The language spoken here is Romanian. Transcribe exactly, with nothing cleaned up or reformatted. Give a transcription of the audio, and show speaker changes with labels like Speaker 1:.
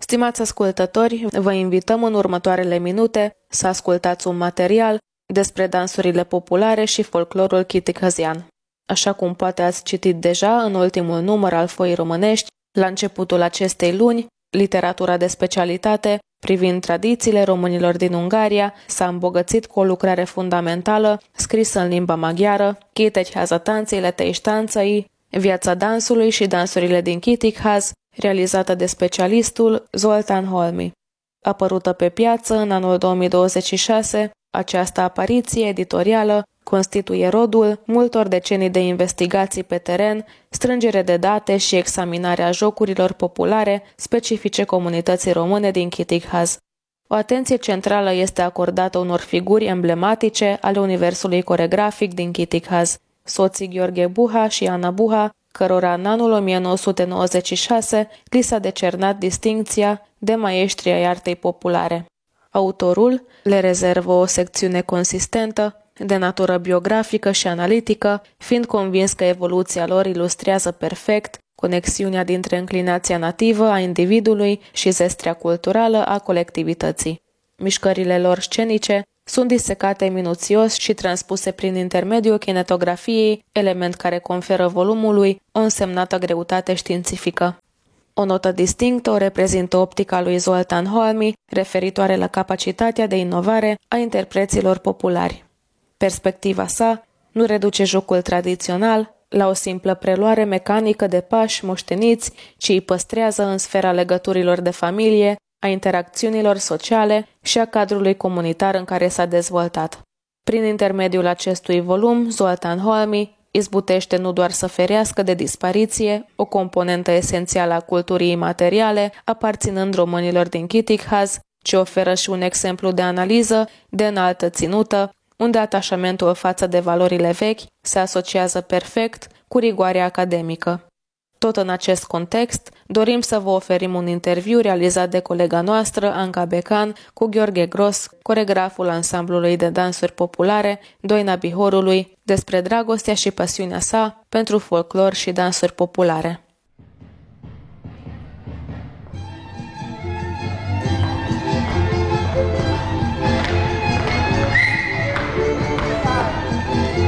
Speaker 1: Stimați ascultători, vă invităm în următoarele minute să ascultați un material despre dansurile populare și folclorul chitighăzian. Așa cum poate ați citit deja în ultimul număr al Foii Românești, la începutul acestei luni, literatura de specialitate privind tradițiile românilor din Ungaria s-a îmbogățit cu o lucrare fundamentală scrisă în limba maghiară, Kétegyháza táncéletei, Viața dansului și dansurile din Kitikház, realizată de specialistul Zoltán Holmi. Apărută pe piață în anul două mii douăzeci și șase, această apariție editorială constituie rodul multor decenii de investigații pe teren, strângere de date și examinarea jocurilor populare specifice comunității române din Kitikház. O atenție centrală este acordată unor figuri emblematice ale universului coregrafic din Kitikház, soții Gheorghe Buha și Ana Buha, cărora în anul o mie nouă sute nouăzeci și șase li s-a decernat distincția de maestri ai artei populare. Autorul le rezervă o secțiune consistentă, de natură biografică și analitică, fiind convins că evoluția lor ilustrează perfect conexiunea dintre înclinația nativă a individului și zestrea culturală a colectivității. Mișcările lor scenice sunt disecate minuțios și transpuse prin intermediul kinetografiei, element care conferă volumului o însemnată greutate științifică. O notă distinctă o reprezintă optica lui Zoltán Holmi, referitoare la capacitatea de inovare a interpreților populari. Perspectiva sa nu reduce jocul tradițional la o simplă preluare mecanică de pași moșteniți, ci îi păstrează în sfera legăturilor de familie, a interacțiunilor sociale și a cadrului comunitar în care s-a dezvoltat. Prin intermediul acestui volum, Zoltán Holmi izbutește nu doar să ferească de dispariție o componentă esențială a culturii imateriale aparținând românilor din Kitikház, ci oferă și un exemplu de analiză de înaltă ținută, unde atașamentul față de valorile vechi se asociază perfect cu rigoarea academică. Tot în acest context, dorim să vă oferim un interviu realizat de colega noastră, Anca Becan, cu Gheorghe Gros, coregraful ansamblului de dansuri populare Doina Bihorului, despre dragostea și pasiunea sa pentru folclor și dansuri populare.